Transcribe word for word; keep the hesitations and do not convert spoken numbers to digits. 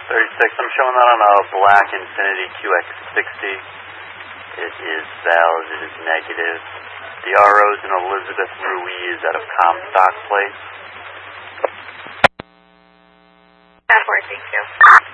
thirty-six, I'm showing that on a black Infiniti Q X sixty. It is valid, it is negative. The R O's in Elizabeth Ruiz out of Comstock Place. That works, thank you.